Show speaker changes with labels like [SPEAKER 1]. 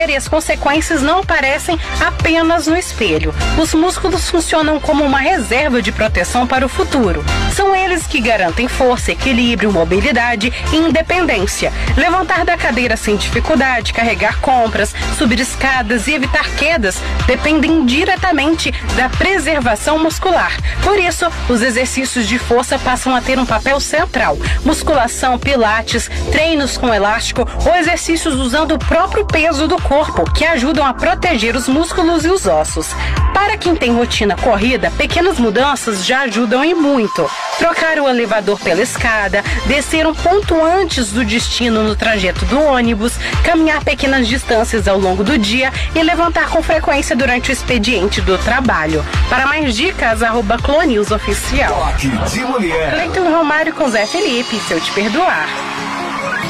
[SPEAKER 1] E as consequências não aparecem apenas no espelho. Os músculos funcionam como uma reserva de proteção para o futuro. São eles que garantem força, equilíbrio, mobilidade e independência. Levantar da cadeira sem dificuldade, carregar compras, subir escadas e evitar quedas dependem diretamente da preservação muscular. Por isso, os exercícios de força passam a ter um papel central. Musculação, pilates, treinos com elástico ou exercícios usando o próprio peso do corpo, que ajudam a proteger os músculos e os ossos. Para quem tem rotina corrida, pequenas mudanças já ajudam e muito. Trocar o elevador pela escada, descer um ponto antes do destino no trajeto do ônibus, caminhar pequenas distâncias ao longo do dia e levantar com frequência durante o expediente do trabalho. Para mais dicas, @clonewsoficial.
[SPEAKER 2] Toque de mulher.
[SPEAKER 1] Cleiton Romário com Zé Felipe, Se Eu Te Perdoar.